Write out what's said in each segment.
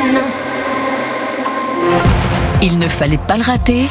N. Il ne fallait pas le rater.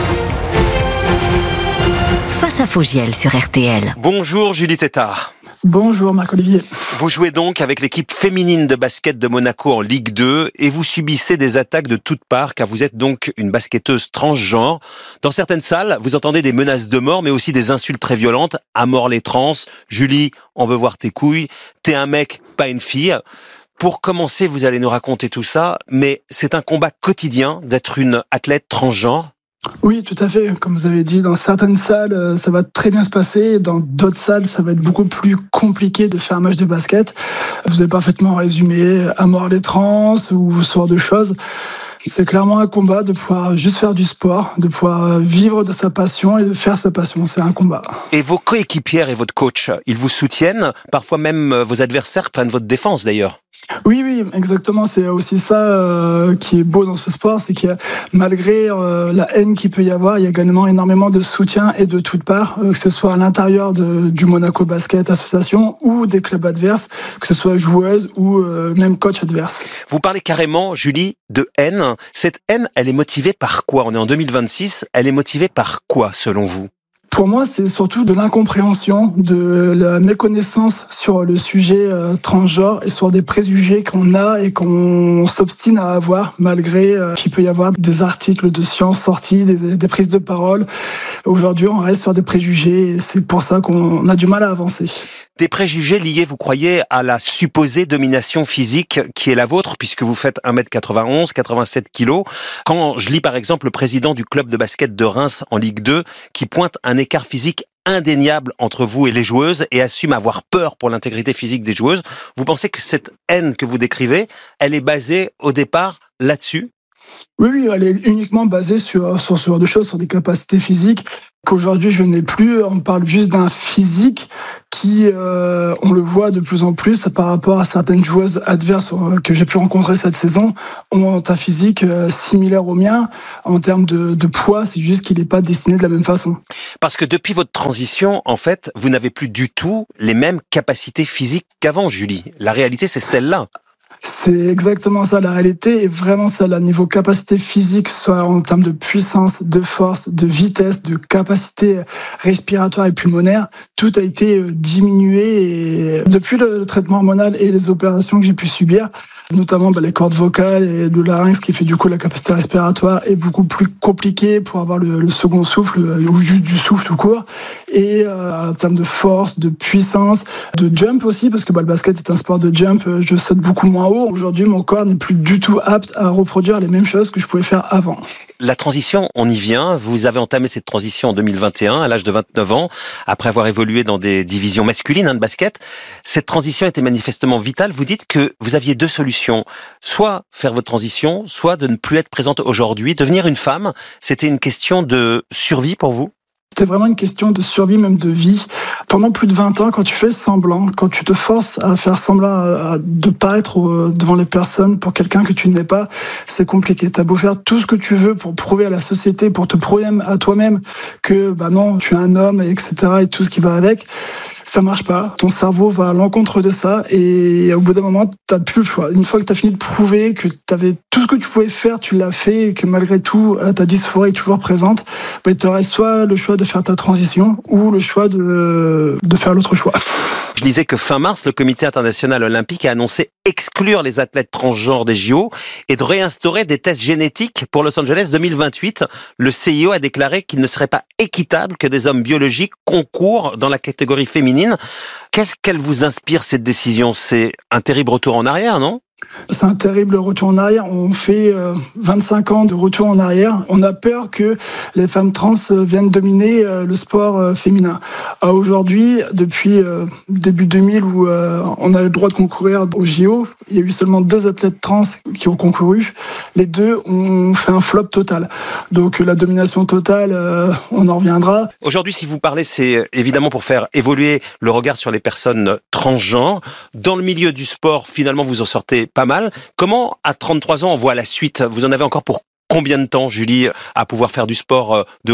Face à Fogiel sur RTL. Bonjour Julie Tétard. Bonjour Marc-Olivier. Vous jouez donc avec l'équipe féminine de basket de Monaco en Ligue 2 et vous subissez des attaques de toutes parts car vous êtes donc une basketteuse transgenre. Dans certaines salles, vous entendez des menaces de mort mais aussi des insultes très violentes. À mort les trans, Julie, on veut voir tes couilles, t'es un mec, pas une fille. Pour commencer, vous allez nous raconter tout ça, mais c'est un combat quotidien d'être une athlète transgenre. Oui, tout à fait. Comme vous avez dit, dans certaines salles, ça va très bien se passer. Dans d'autres salles, ça va être beaucoup plus compliqué de faire un match de basket. Vous avez parfaitement résumé à mort les trans ou ce genre de choses. C'est clairement un combat de pouvoir juste faire du sport, de pouvoir vivre de sa passion et de faire sa passion. C'est un combat. Et vos coéquipières et votre coach, ils vous soutiennent. Parfois même vos adversaires prennent votre défense d'ailleurs. Oui, exactement. C'est aussi ça qui est beau dans ce sport, c'est que malgré la haine qu'il peut y avoir, il y a également énormément de soutien et de toutes parts, que ce soit à l'intérieur du Monaco Basket Association ou des clubs adverses, que ce soit joueuse ou même coach adverse. Vous parlez carrément, Julie, de haine. Cette haine, elle est motivée par quoi ? On est en 2026, elle est motivée par quoi selon vous ? Pour moi, c'est surtout de l'incompréhension, de la méconnaissance sur le sujet transgenre et sur des préjugés qu'on a et qu'on s'obstine à avoir malgré qu'il peut y avoir des articles de science sortis, des prises de parole. Aujourd'hui, on reste sur des préjugés et c'est pour ça qu'on a du mal à avancer. Des préjugés liés, vous croyez, à la supposée domination physique qui est la vôtre, puisque vous faites 1m91, 87 kilos. Quand je lis par exemple le président du club de basket de Reims en Ligue 2, qui pointe un écart physique indéniable entre vous et les joueuses et assume avoir peur pour l'intégrité physique des joueuses, vous pensez que cette haine que vous décrivez, elle est basée au départ là-dessus ? Oui, elle est uniquement basée sur ce genre de choses, sur des capacités physiques qu'aujourd'hui je n'ai plus. On parle juste d'un physique qui, on le voit de plus en plus par rapport à certaines joueuses adverses que j'ai pu rencontrer cette saison, ont un physique similaire au mien. En termes de poids, c'est juste qu'il n'est pas dessiné de la même façon. Parce que depuis votre transition, en fait, vous n'avez plus du tout les mêmes capacités physiques qu'avant, Julie. La réalité, c'est celle-là. C'est exactement ça, la réalité est vraiment celle-là. Niveau capacité physique, soit en termes de puissance, de force, de vitesse, de capacité respiratoire et pulmonaire, tout a été diminué. Et depuis le traitement hormonal et les opérations que j'ai pu subir, notamment les cordes vocales et le larynx, qui fait du coup la capacité respiratoire est beaucoup plus compliquée pour avoir le second souffle ou juste du souffle tout court. Et en termes de force, de puissance, de jump aussi, parce que le basket est un sport de jump, je saute beaucoup moins haut. Aujourd'hui, mon corps n'est plus du tout apte à reproduire les mêmes choses que je pouvais faire avant. La transition, on y vient. Vous avez entamé cette transition en 2021, à l'âge de 29 ans, après avoir évolué dans des divisions masculines de basket. Cette transition était manifestement vitale. Vous dites que vous aviez deux solutions. Soit faire votre transition, soit de ne plus être présente aujourd'hui. Devenir une femme, c'était une question de survie pour vous ? C'était vraiment une question de survie, même de vie. Pendant plus de 20 ans, quand tu fais semblant, quand tu te forces à faire semblant de paraître devant les personnes pour quelqu'un que tu n'es pas, c'est compliqué. T'as beau faire tout ce que tu veux pour prouver à la société, pour te prouver à toi-même que non, tu es un homme, etc. et tout ce qui va avec. Ça marche pas. Ton cerveau va à l'encontre de ça et au bout d'un moment, t'as plus le choix. Une fois que t'as fini de prouver que t'avais tout ce que tu pouvais faire, tu l'as fait et que malgré tout, ta dysphorie est toujours présente, il te reste soit le choix de faire ta transition ou le choix de faire l'autre choix. Je lisais que fin mars, le Comité international olympique a annoncé exclure les athlètes transgenres des JO et de réinstaurer des tests génétiques pour Los Angeles 2028. Le CIO a déclaré qu'il ne serait pas équitable que des hommes biologiques concourent dans la catégorie féminine. Qu'est-ce qu'elle vous inspire, cette décision ? C'est un terrible retour en arrière, non ? C'est un terrible retour en arrière. On fait 25 ans de retour en arrière. On a peur que les femmes trans viennent dominer le sport féminin. Aujourd'hui, depuis début 2000 où on a le droit de concourir au JO, il y a eu seulement 2 athlètes trans qui ont concouru. Les 2 ont fait un flop total. Donc la domination totale, on en reviendra. Aujourd'hui, si vous parlez, c'est évidemment pour faire évoluer le regard sur les personnes transgenres. Dans le milieu du sport, finalement, vous en sortez pas mal. Comment, à 33 ans, on voit la suite ? Vous en avez encore pour combien de temps, Julie, à pouvoir faire du sport de haut niveau ?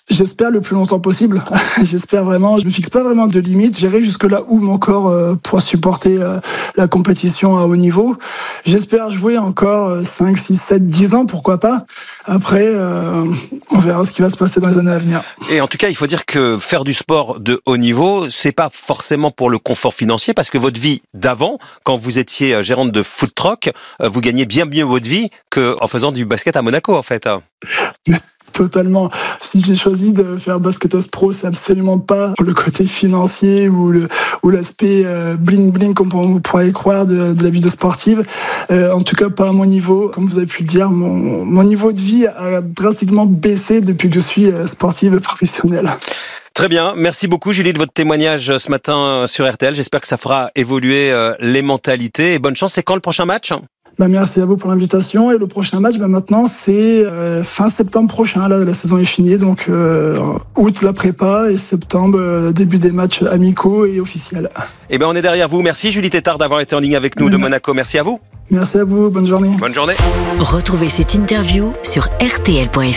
J'espère le plus longtemps possible. J'espère vraiment. Je me fixe pas vraiment de limite. J'irai jusque là où mon corps pourra supporter la compétition à haut niveau. J'espère jouer encore 5, 6, 7, 10 ans, pourquoi pas. Après, on verra ce qui va se passer dans les années à venir. Et en tout cas, il faut dire que faire du sport de haut niveau, c'est pas forcément pour le confort financier, parce que votre vie d'avant, quand vous étiez gérante de food truck, vous gagnez bien mieux votre vie qu'en faisant du basket à Monaco, en fait. Totalement. Si j'ai choisi de faire basketeuse pro, c'est absolument pas le côté financier ou l'aspect bling bling comme on pourrait croire de la vie de sportive. En tout cas, pas à mon niveau. Comme vous avez pu le dire, mon niveau de vie a drastiquement baissé depuis que je suis sportive professionnelle. Très bien, merci beaucoup Julie de votre témoignage ce matin sur RTL. J'espère que ça fera évoluer les mentalités et bonne chance. C'est quand le prochain match ? Merci à vous pour l'invitation. Et le prochain match, maintenant, c'est fin septembre prochain. Là, la saison est finie. Donc, août, la prépa et septembre, début des matchs amicaux et officiels. On est derrière vous. Merci Julie Tétart d'avoir été en ligne avec nous de Monaco. Merci à vous. Merci à vous. Bonne journée. Bonne journée. Retrouvez cette interview sur rtl.fr.